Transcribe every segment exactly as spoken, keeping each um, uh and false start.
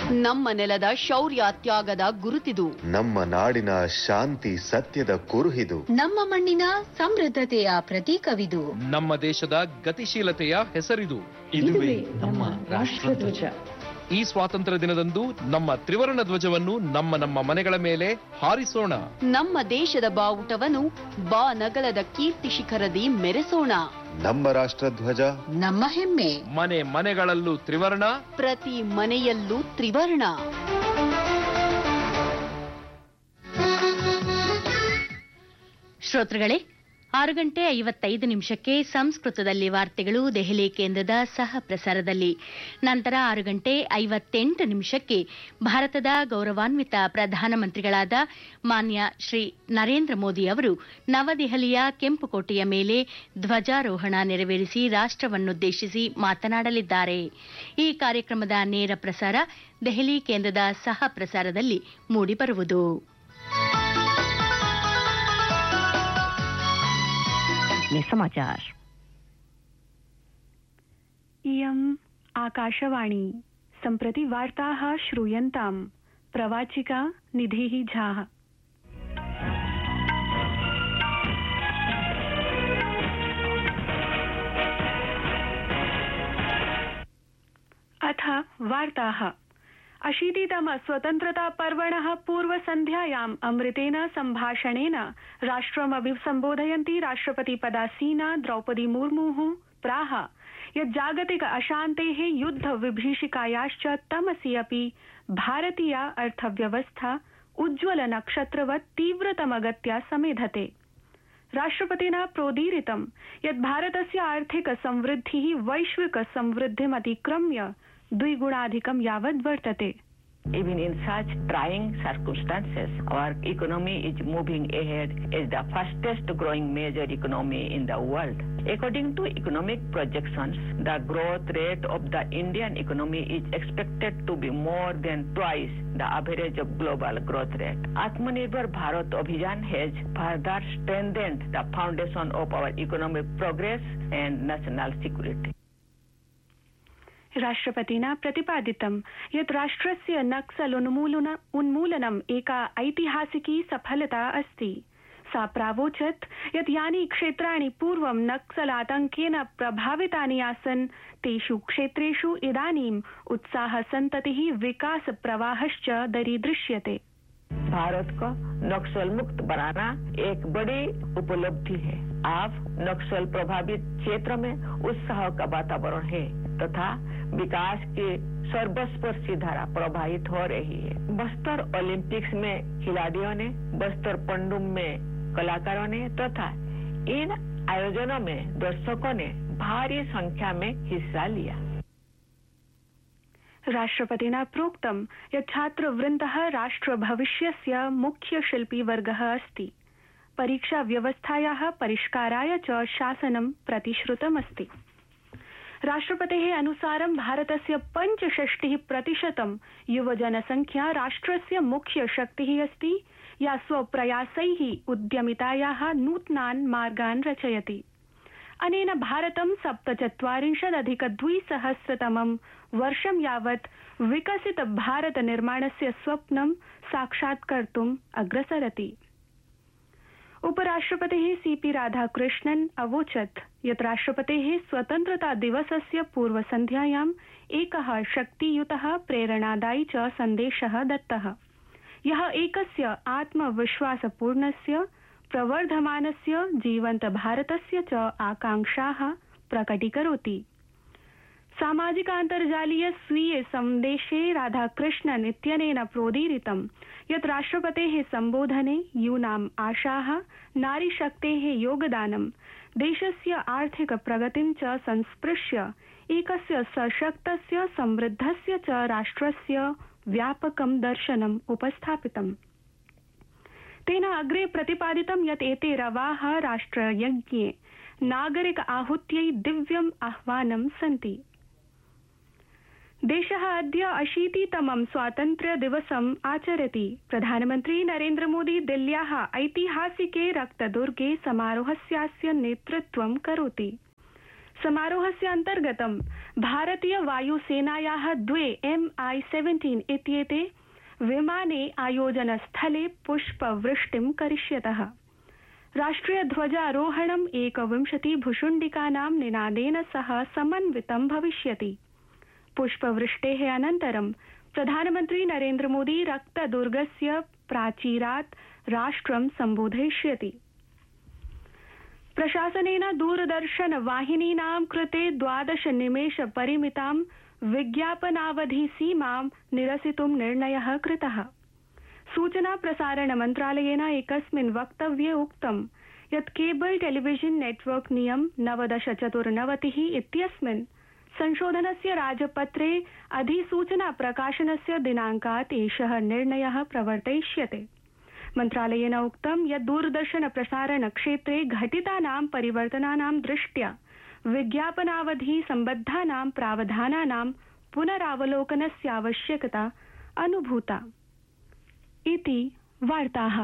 ನಮ್ಮ ನೆಲದ ಶೌರ್ಯ ತ್ಯಾಗದ ಗುರುತಿದು. ನಮ್ಮ ನಾಡಿನ ಶಾಂತಿ ಸತ್ಯದ ಕುರುಹಿದು. ನಮ್ಮ ಮಣ್ಣಿನ ಸಮೃದ್ಧತೆಯ ಪ್ರತೀಕವಿದು. ನಮ್ಮ ದೇಶದ ಗತಿಶೀಲತೆಯ ಹೆಸರಿದು. ಇದುವೇ ನಮ್ಮ ರಾಷ್ಟ್ರಧ್ವಜ. ಈ ಸ್ವಾತಂತ್ರ್ಯ ದಿನದಂದು ನಮ್ಮ ತ್ರಿವರ್ಣ ಧ್ವಜವನ್ನು ನಮ್ಮ ನಮ್ಮ ಮನೆಗಳ ಮೇಲೆ ಹಾರಿಸೋಣ. ನಮ್ಮ ದೇಶದ ಬಾವುಟವನ್ನು ಬಾ ನಗಲದ ಕೀರ್ತಿ ಶಿಖರದಿ ಮೆರೆಸೋಣ. ನಮ್ಮ ರಾಷ್ಟ್ರಧ್ವಜ ನಮ್ಮ ಹೆಮ್ಮೆ. ಮನೆ ಮನೆಗಳಲ್ಲೂ ತ್ರಿವರ್ಣ, ಪ್ರತಿ ಮನೆಯಲ್ಲೂ ತ್ರಿವರ್ಣ. ಶ್ರೋತೃಗಳೇ, ಆರು ಗಂಟೆ ಐವತ್ತೈದು ನಿಮಿಷಕ್ಕೆ ಸಂಸ್ಕೃತದಲ್ಲಿ ವಾರ್ತೆಗಳು ದೆಹಲಿ ಕೇಂದ್ರದ ಸಹ ಪ್ರಸಾರದಲ್ಲಿ. ನಂತರ ಆರು ಗಂಟೆ ಐವತ್ತೆಂಟು ನಿಮಿಷಕ್ಕೆ ಭಾರತದ ಗೌರವಾನ್ವಿತ ಪ್ರಧಾನಮಂತ್ರಿಗಳಾದ ಮಾನ್ಯ ಶ್ರೀ ನರೇಂದ್ರ ಮೋದಿ ಅವರು ನವದೆಹಲಿಯ ಕೆಂಪುಕೋಟೆಯ ಮೇಲೆ ಧ್ವಜಾರೋಹಣ ನೆರವೇರಿಸಿ ರಾಷ್ಟವನ್ನುದ್ದೇಶಿಸಿ ಮಾತನಾಡಲಿದ್ದಾರೆ. ಈ ಕಾರ್ಯಕ್ರಮದ ನೇರ ಪ್ರಸಾರ ದೆಹಲಿ ಕೇಂದ್ರದ ಸಹ ಪ್ರಸಾರದಲ್ಲಿ ಮೂಡಿಬರುವುದು. समाचार इयम् आकाशवाणी सम्प्रति वार्ताः श्रूयन्ताम्. प्रवाचिका निधिः झा. अथ वार्ताः. अशीतितम स्वतन्त्रता पर्वणः पूर्वसन्ध्यायाम् अमृतेन सम्भाषणेन राष्ट्रम् अभिसम्बोधयन्ती राष्ट्रपति पदासीना द्रौपदी मुर्मुः प्राह यत् जागतिक अशान्तेः युद्ध विभीषिकायाश्च तमसि अपि भारतीया अर्थव्यवस्था उज्ज्वल नक्षत्रवत् तीव्रतमगत्या समेधते. राष्ट्रपतिना प्रोदीरितं यत् भारतस्य आर्थिक संवृद्धिः वैश्विक संवृद्धिमतिक्रम्य द्विगुणाधिकं यावत् वर्तते. Even in such trying circumstances, our economy is moving ahead as the fastest growing major economy in the world. According to economic projections, the growth rate of the Indian economy is expected to be more than twice the average of global growth rate. Atmanirbhar Bharat Abhiyan has further strengthened the foundation of our economic progress and national security. राष्ट्रपतिना प्रतिपादितं यत् राष्ट्रस्य नक्सल उन्मूलनम् एका ऐतिहासिकी सफलता अस्ति. सा प्रावोचत् यत् यानि क्षेत्राणि पूर्वं नक्सलातङ्केन प्रभावितानि आसन् तेषु क्षेत्रेषु इदानीम् उत्साहसन्ततिः विकास प्रवाहश्च दरीदृश्यते. भारत को नक्सल मुक्त बनाना एक बड़ी उपलब्धि है. अब नक्सल प्रभावित क्षेत्र में उत्साह का वातावरण है तथा विकास की सर्वस्पर्शी धारा प्रवाहित हो रही है. बस्तर ओलंपिक्स में खिलाड़ियों ने, बस्तर पंडुम में कलाकारों ने तथा इन आयोजनों में दर्शकों ने भारी संख्या में हिस्सा लिया. राष्ट्रपतिना प्रोक्तं यत् छात्रवृन्दः राष्ट्रभविष्यस्य मुख्य शिल्पी वर्गः अस्ति. परीक्षा व्यवस्थायाः परिष्काराय च शासनं प्रतिश्रुतमस्ति. राष्ट्रपतेः अनुसारं भारतस्य पञ्चषष्टिः प्रतिशतं युवजनसंख्या राष्ट्रस्य मुख्य शक्तिः अस्ति या स्वप्रयासैः उद्यमितायाः नूतनान् मार्गान् रचयति. अनेन भारतं सप्तचत्वारिंशदधिक द्विसहस्रतमं वर्षं यावत् विकसित भारत निर्माणस्य स्वप्नं साक्षात्कर्तुम् अग्रसरति. उपराष्ट्रपतिः सीपी राधाकृष्णन् अवोचत् यत् राष्ट्रपतेः स्वतन्त्रता दिवसस्य पूर्वसन्ध्यायाम् एकः शक्तियुतः प्रेरणादायी च सन्देशः दत्तः, यः एकस्य आत्मविश्वासपूर्णस्य प्रवर्धमानस्य जीवन्त भारतस्य च आकाङ्क्षाः प्रकटीकरोति. सामाजिकान्तर्जालीय स्वीये सन्देशे राधाकृष्णन् इत्यनेन प्रोदीरितं यत् राष्ट्रपतेः सम्बोधने यूनाम् आशाः, नारीशक्तेः योगदानं, देशस्य आर्थिक प्रगतिं च संस्पृश्य एकस्य सशक्तस्य समृद्धस्य च राष्ट्रस्य व्यापकं दर्शनम् उपस्थापितम्. तेन अग्रे प्रतिपादितं यत् एते रवाः राष्ट्रयज्ञे नागरिक आहुत्यै दिव्यम् आह्वानं सन्ति. देशः अद्य अशीतितमं स्वातन्त्र्य दिवसम् आचरति. प्रधानमन्त्री नरेन्द्र मोदी दिल्ल्याः ऐतिहासिके रक्तदुर्गे समारोहस्यास्य नेतृत्वं करोति. समारोहस्य अन्तर्गतं भारतीय वायुसेनायाः द्वे एम् आई सेवेंटीन् इत्येते विमाने आयोजनस्थले पुष्पवृष्टिं करिष्यतः। राष्ट्रियध्वजारोहणम् एकविंशति भुशुण्डिकानां निनादेन सह समन्वितं भविष्यति। पुष्पवृष्टेः अनन्तरं प्रधानमन्त्री नरेन्द्र मोदी रक्तदुर्गस्य प्राचीरात् राष्ट्रं सम्बोधयिष्यति। प्रशासनेन दूरदर्शन वाहिनीनां कृते द्वादश निमेष परिमितां विज्ञापनावधि सीमां निरसितुं निर्णयः कृतः। सूचना प्रसारण मन्त्रालयेन एकस्मिन् वक्तव्ये उक्तं यत् केबल टेलीविजन नेटवर्क नियम नवदश चतुर्नवतिः इत्यस्मिन् संशोधनस्य राजपत्रे अधिसूचना प्रकाशनस्य दिनाङ्कात् एषः निर्णयः प्रवर्तयिष्यते। मन्त्रालयेन उक्तं यत् दूरदर्शन प्रसारण क्षेत्रे घटितानां परिवर्तनानां दृष्ट्या विज्ञापनावधि सम्बद्धानां प्रावधानानां पुनरावलोकनस्य आवश्यकता अनुभूता इति वार्ताः।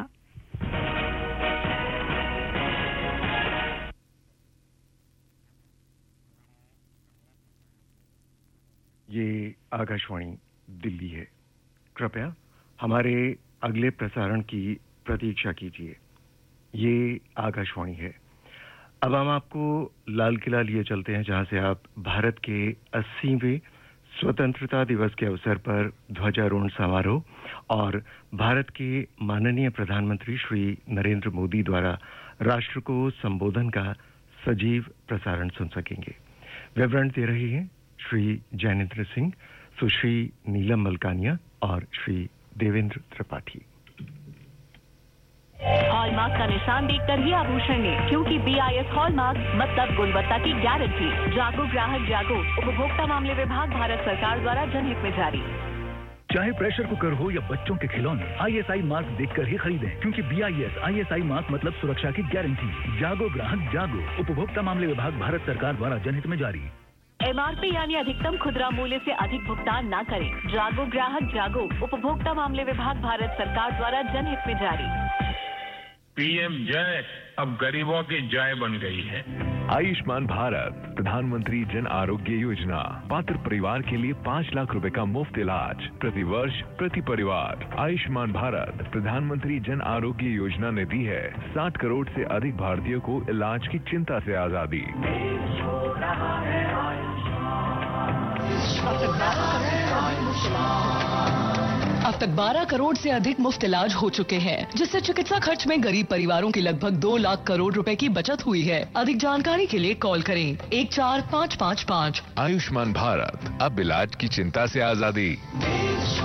ये आकाशवाणी दिल्ली है। कृपया हमारे अगले प्रसारण की प्रतीक्षा कीजिए। ये आकाशवाणी है। अब हम आपको लाल किला लिए चलते हैं, जहां से आप भारत के अस्सीवें स्वतंत्रता दिवस के अवसर पर ध्वजारोहण समारोह और भारत के माननीय प्रधानमंत्री श्री नरेंद्र मोदी द्वारा राष्ट्र को संबोधन का सजीव प्रसारण सुन सकेंगे। विवरण दे रहे हैं श्री जैनेन्द्र सिंह, सुश्री नीलम मलकानिया और श्री देवेंद्र त्रिपाठी। हॉलमार्क का निशान देखकर ही आभूषण लें, क्योंकि बी आई एस हॉलमार्क मतलब गुणवत्ता की गारंटी। जागो ग्राहक जागो। उपभोक्ता मामले विभाग, भारत सरकार द्वारा जनहित में जारी। चाहे प्रेशर कुकर हो या बच्चों के खिलौने, आई एस आई मार्क देखकर ही खरीदें, क्योंकि B I S I S I mark मतलब सुरक्षा की गारंटी। जागो ग्राहक जागो। उपभोक्ता मामले विभाग, भारत सरकार द्वारा जनहित में जारी। एम आर पी यानी अधिकतम खुदरा मूल्य से अधिक भुगतान न करें। जागो ग्राहक जागो। उपभोक्ता मामले विभाग, भारत सरकार द्वारा जनहित में जारी। पी एम जय अब गरीबों की जय बन गई है। आयुष्मान भारत प्रधानमंत्री जन आरोग्य योजना, पात्र परिवार के लिए पाँच लाख रुपए का मुफ्त इलाज प्रति वर्ष प्रति परिवार। आयुष्मान भारत प्रधानमंत्री जन आरोग्य योजना ने दी है साठ करोड़ से अधिक भारतीयों को इलाज की चिंता से आजादी। अब तक बारह करोड़ से अधिक मुफ्त इलाज हो चुके हैं, जिससे चिकित्सा खर्च में गरीब परिवारों की लगभग दो लाख करोड़ रुपए की बचत हुई है। अधिक जानकारी के लिए कॉल करें एक चार पाँच पाँच पाँच। आयुष्मान भारत, अब इलाज की चिंता से आजादी।